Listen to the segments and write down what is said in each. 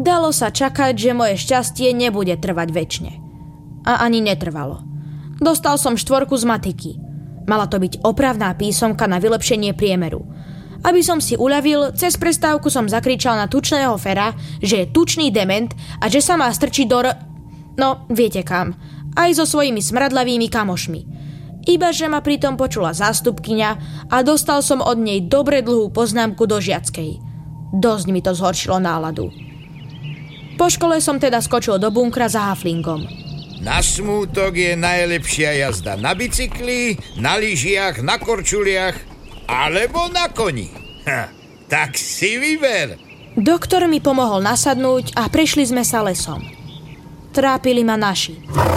Dalo sa čakať, že moje šťastie nebude trvať večne. A ani netrvalo. Dostal som 4 z matiky. Mala to byť opravná písomka na vylepšenie priemeru. Aby som si uľavil, cez prestávku som zakričal na tučného Fera, že je tučný dement a že sa má strčiť do No, viete kam. Aj so svojimi smradlavými kamošmi. Ibaže ma pritom počula zástupkyňa a dostal som od nej dobre dlhú poznámku do žiackej. Dosť mi to zhoršilo náladu. Po škole som teda skočil do bunkra za haflingom. Na smútok je najlepšia jazda na bicykli, na lyžiach, na korčuliach alebo na koni. Tak si vyber. Doktor mi pomohol nasadnúť a prešli sme sa lesom. Trápili ma naši.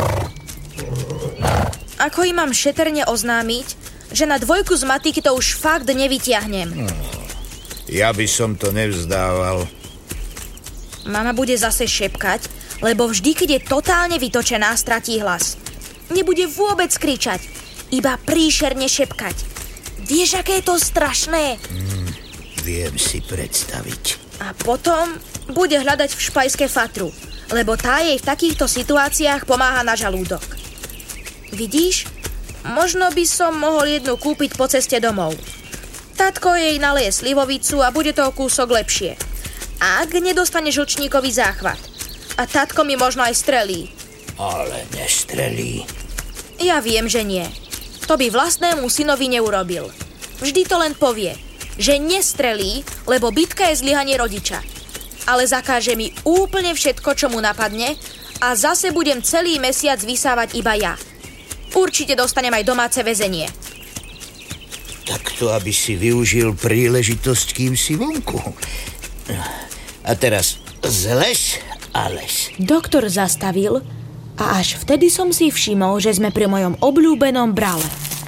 Ako im mám šetrne oznámiť, že na 2 z matiky to už fakt nevytiahnem? Ja by som to nevzdával. Mama bude zase šepkať, lebo vždy, keď je totálne vytočená, stratí hlas. Nebude vôbec kričať, iba príšerne šepkať. Vieš, aké je to strašné? Viem si predstaviť. A potom bude hľadať v špajske fatru, lebo tá jej v takýchto situáciách pomáha na žalúdok. Vidíš? Možno by som mohol jednu kúpiť po ceste domov. Tatko jej naleje slivovicu a bude to o kúsok lepšie. Ak nedostane žlčníkový záchvat. A tatko mi možno aj strelí. Ale nestrelí. Ja viem, že nie. To by vlastnému synovi neurobil. Vždy to len povie, že nestrelí, lebo bitka je zlyhanie rodiča. Ale zakáže mi úplne všetko, čo mu napadne a zase budem celý mesiac vysávať iba ja. Určite dostanem aj domáce väzenie. Takto, aby si využil príležitosť, kým si vonku. A teraz zlež a lež. Doktor zastavil a až vtedy som si všimol, že sme pri mojom obľúbenom brale.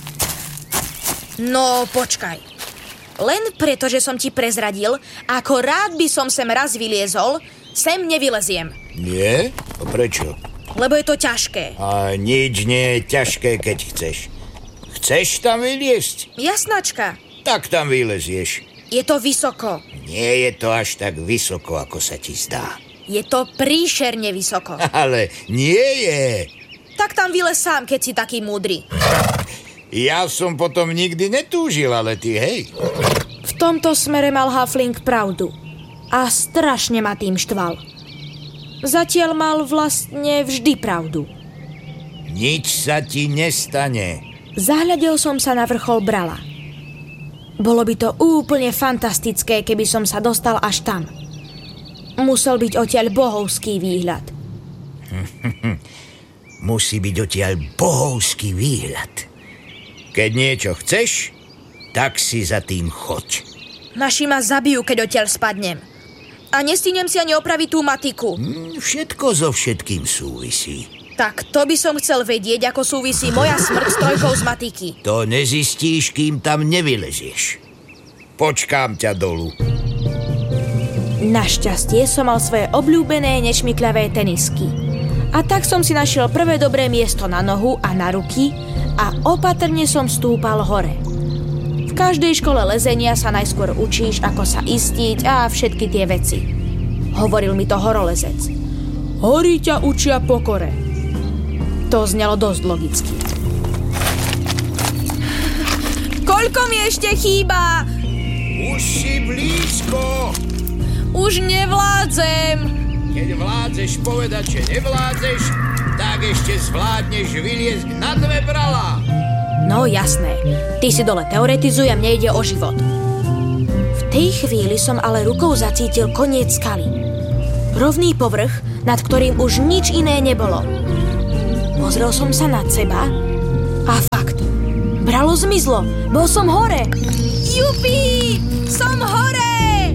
No, počkaj. Len preto, že som ti prezradil, ako rád by som sem raz vyliezol, sem nevyleziem. Nie? A prečo? Lebo je to ťažké. A nič nie je ťažké, keď chceš. Chceš tam vyliezť? Jasnačka. Tak tam vylezieš. Je to vysoko. Nie je to až tak vysoko, ako sa ti zdá. Je to príšerne vysoko. Ale nie je. Tak tam vylez sám, keď si taký múdry. Ja som potom nikdy netúžil, ale ty hej. V tomto smere mal Hafling pravdu. A strašne ma tým štval. Zatiaľ mal vlastne vždy pravdu. Nič sa ti nestane. Zahľadil som sa na vrchol brala. Bolo by to úplne fantastické, keby som sa dostal až tam. Musel byť odtiaľ bohovský výhľad. Musí byť odtiaľ bohovský výhľad. Keď niečo chceš, tak si za tým choď. Naši ma zabijú, keď odtiaľ spadnem. A nestihnem si ani opraviť tú matiku. Všetko so všetkým súvisí. Tak to by som chcel vedieť, ako súvisí moja smrť s 3 z matiky. To nezistíš, kým tam nevylezieš. Počkám ťa dolu. Našťastie som mal svoje obľúbené nešmykľavé tenisky. A tak som si našiel prvé dobré miesto na nohu a na ruky a opatrne som stúpal hore. V každej škole lezenia sa najskôr učíš, ako sa istiť a všetky tie veci. Hovoril mi to horolezec. Hory ťa učia pokore. To znelo dosť logicky. Koľko mi ešte chýba? Už si blízko. Už nevládzem. Keď vládzeš povedať, že nevládzeš, tak ešte zvládneš vyliezť na 2 bralá. No jasné, ty si dole teoretizuj a mne ide o život. V tej chvíli som ale rukou zacítil koniec skaly. Rovný povrch, nad ktorým už nič iné nebolo. Pozrel som sa nad seba a fakt, bralo zmizlo, bol som hore. Jupi, som hore!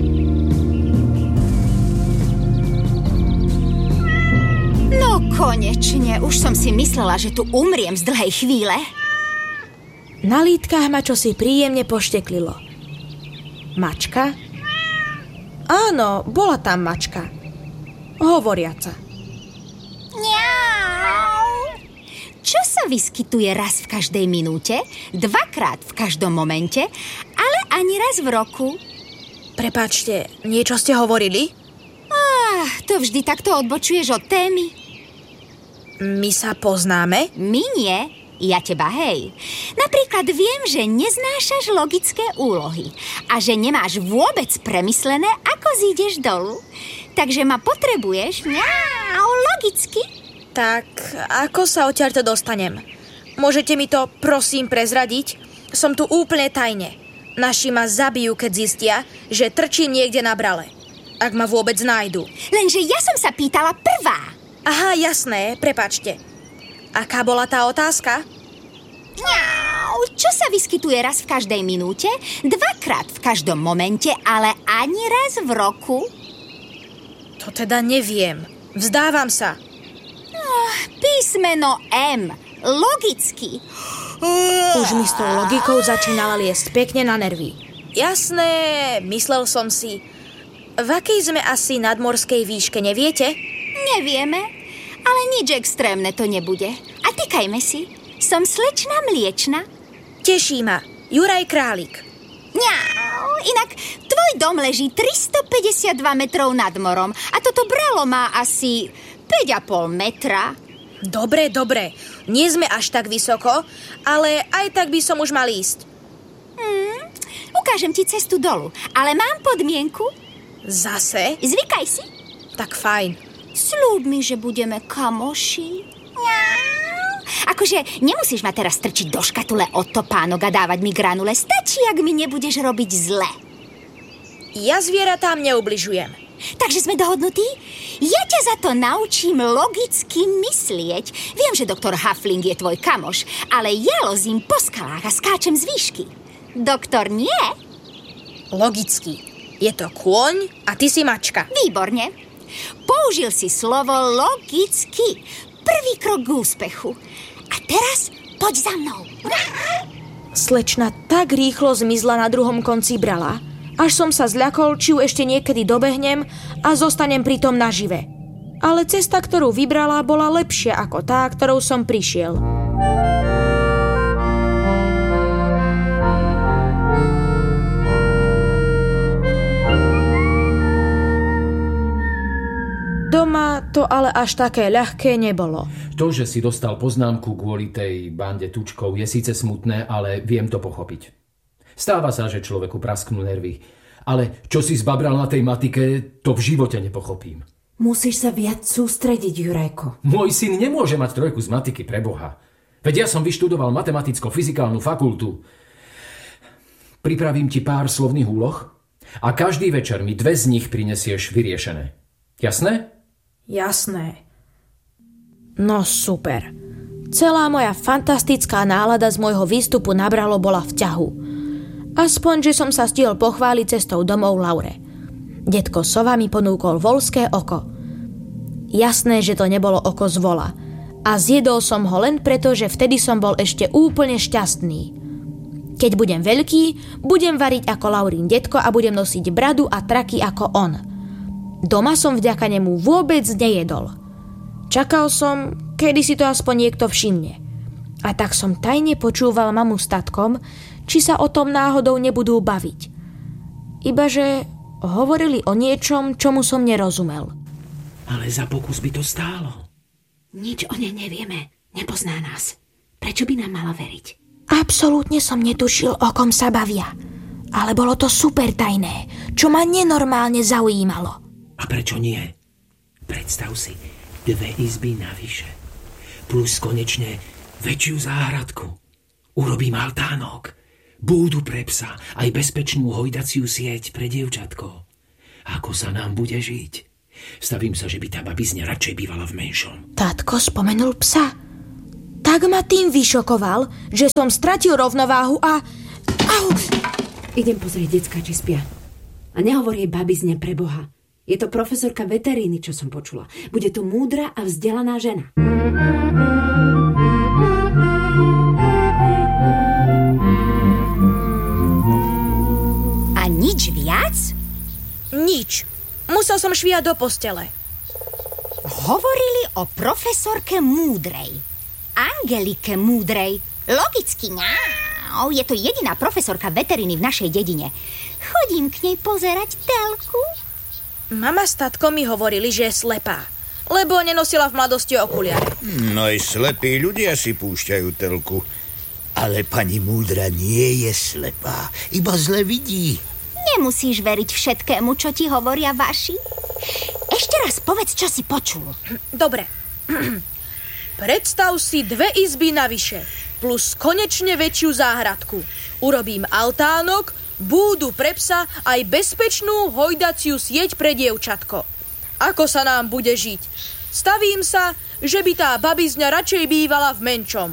No konečne, už som si myslela, že tu umriem z dlhej chvíle. Na lítkach ma čosi príjemne pošteklilo. Mačka? Áno, bola tam mačka. Hovoriaca. Čo sa vyskytuje raz v každej minúte, 2-krát v každom momente, ale ani raz v roku? Prepáčte, niečo ste hovorili? To vždy takto odbočuješ od témy? My sa poznáme? My nie, ja teba, hej. Napríklad viem, že neznášaš logické úlohy a že nemáš vôbec premyslené, ako zídeš dolu. Takže ma potrebuješ logicky. Tak, ako sa odtiaľto dostanem? Môžete mi to, prosím, prezradiť? Som tu úplne tajne. Naši ma zabijú, keď zistia, že trčím niekde na brale. Ak ma vôbec nájdu. Lenže ja som sa pýtala prvá. Aha, jasné, prepáčte. Aká bola tá otázka? Čo sa vyskytuje raz v každej minúte, 2-krát v každom momente, ale ani raz v roku? To teda neviem. Vzdávam sa. Písmeno M. Logicky. Už mi s tou logikou začínala liesť pekne na nervy. Jasné, myslel som si. V akej sme asi nadmorskej výške, neviete? Nevieme, ale nič extrémne to nebude. A tykajme si. Som slečna mliečna. Teší ma. Juraj Králik. Inak tvoj dom leží 352 metrov nad morom a toto bralo má asi 5,5 metra. Dobre. Nie sme až tak vysoko, ale aj tak by som už mal ísť. Ukážem ti cestu dolu, ale mám podmienku. Zase? Zvykaj si. Tak fajn. Sľúb mi, že budeme kamoši. Akože nemusíš ma teraz strčiť do škatule od topánok a dávať mi granule. Stačí, ak mi nebudeš robiť zle. Ja zvieratám neubližujem. Takže sme dohodnutí? Ja ťa za to naučím logicky myslieť. Viem, že doktor Huffling je tvoj kamoš, ale ja lozím po skalách a skáčem z výšky. Doktor nie? Logicky. Je to kôň a ty si mačka. Výborne. Použil si slovo logicky. Prvý krok k úspechu. A teraz poď za mnou. Slečna tak rýchlo zmizla na druhom konci brala, až som sa zľakol, či ju ešte niekedy dobehnem a zostanem pritom nažive. Ale cesta, ktorú vybrala, bola lepšia ako tá, ktorou som prišiel. Doma to ale až také ľahké nebolo. To, že si dostal poznámku kvôli tej bande tučkov, je síce smutné, ale viem to pochopiť. Stáva sa, že človeku prasknú nervy. Ale čo si zbabral na tej matike, to v živote nepochopím. Musíš sa viac sústrediť, Jurajko. Môj syn nemôže mať 3 z matiky, preboha. Veď ja som vyštudoval matematicko-fyzikálnu fakultu. Pripravím ti pár slovných úloh a každý večer mi 2 z nich prinesieš vyriešené. Jasné? Jasné. No super. Celá moja fantastická nálada z môjho výstupu na bralo bola v ťahu. Aspoň, že som sa stihol pochváliť cestou domov Laure. Detko Sova mi ponúkol voľské oko. Jasné, že to nebolo oko z vola. A zjedol som ho len preto, že vtedy som bol ešte úplne šťastný. Keď budem veľký, budem variť ako Laurín detko a budem nosiť bradu a traky ako on. Doma som vďaka nemu vôbec nejedol. Čakal som, kedy si to aspoň niekto všimne. A tak som tajne počúval mamu s tatkom, či sa o tom náhodou nebudú baviť. Ibaže hovorili o niečom, čomu som nerozumel. Ale za pokus by to stálo. Nič o nej nevieme. Nepozná nás. Prečo by nám mala veriť? Absolútne som netušil, o kom sa bavia. Ale bolo to super tajné, čo ma nenormálne zaujímalo. A prečo nie? Predstav si, 2 izby navyše. Plus konečne väčšiu záhradku. Urobím altánok, búdu pre psa, aj bezpečnú hojdaciu sieť pre dievčatko. Ako sa nám bude žiť? Stavím sa, že by tá babizňa radšej bývala v menšom. Tátko spomenul psa. Tak ma tým vyšokoval, že som stratil rovnováhu a... Au! Idem pozrieť decka, či spia. A nehovor jej babizne, pre Boha. Je to profesorka veteríny, čo som počula. Bude to múdra a vzdelaná žena. A nič viac? Nič. Musel som švíjať do postele. Hovorili o profesorke múdrej. Angelike múdrej. Logicky, je to jediná profesorka veteriny v našej dedine. Chodím k nej pozerať telku. Mama s tatkom mi hovorili, že je slepá, lebo nenosila v mladosti okuliare. No aj slepí ľudia si púšťajú telku. Ale pani múdra nie je slepá, iba zle vidí. Nemusíš veriť všetkému, čo ti hovoria vaši. Ešte raz povedz, čo si počul. Dobre. Predstav si 2 izby navyše, plus konečne väčšiu záhradku. Urobím altánok, búdu pre psa aj bezpečnú hojdaciu sieť pre dievčatko. Ako sa nám bude žiť? Stavím sa, že by tá babizňa radšej bývala v menčom.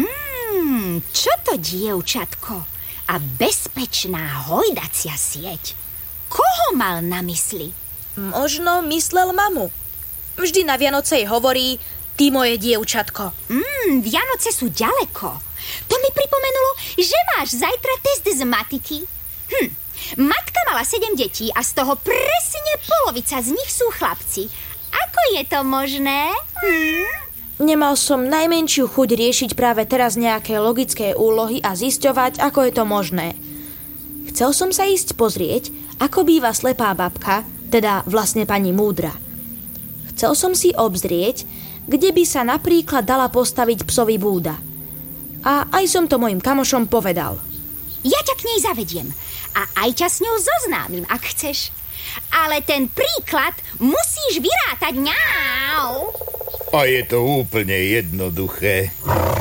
Čo to dievčatko? A bezpečná hojdacia sieť? Koho mal na mysli? Možno myslel mamu. Vždy na Vianoce jej hovorí: ty moje dievčatko. Vianoce sú ďaleko. To mi pripomenulo, že máš zajtra test z matiky. Matka mala 7 detí a z toho presne polovica z nich sú chlapci. Ako je to možné? Nemal som najmenšiu chuť riešiť práve teraz nejaké logické úlohy a zisťovať, ako je to možné. Chcel som sa ísť pozrieť, ako býva slepá babka, teda vlastne pani múdra. Chcel som si obzrieť, kde by sa napríklad dala postaviť psovi búda. A aj som to mojim kamošom povedal. Ja ťa k nej zavediem a aj ťa s ňou zoznámim, ak chceš. Ale ten príklad musíš vyrátať. Ňau! A je to úplne jednoduché.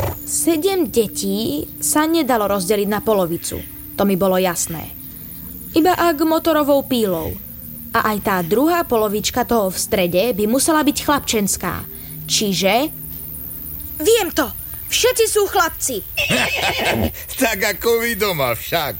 7 detí sa nedalo rozdeliť na polovicu. To mi bolo jasné. Iba ak motorovou pílou. A aj tá druhá polovička toho v strede by musela byť chlapčenská. Čiže... Viem to! Všetci sú chlapci! Tak ako vy doma však.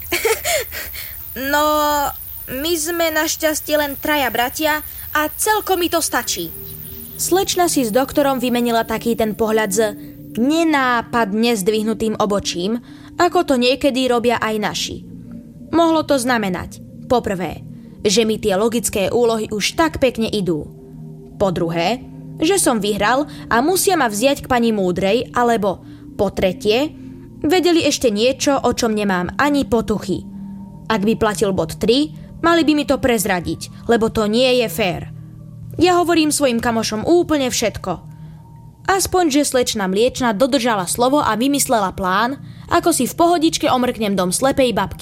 No, my sme našťastie len 3 bratia a celkom mi to stačí. Slečna si s doktorom vymenila taký ten pohľad s nenápadne zdvihnutým obočím, ako to niekedy robia aj naši. Mohlo to znamenať, po prvé, že mi tie logické úlohy už tak pekne idú. Po druhé, že som vyhral a musia ma vziať k pani múdrej, alebo po tretie, vedeli ešte niečo, o čom nemám ani potuchy. Ak by platil bod 3, mali by mi to prezradiť, lebo to nie je fér. Ja hovorím svojim kamošom úplne všetko. Aspoň, že slečna mliečna dodržala slovo a vymyslela plán, ako si v pohodičke omrknem dom slepej babky.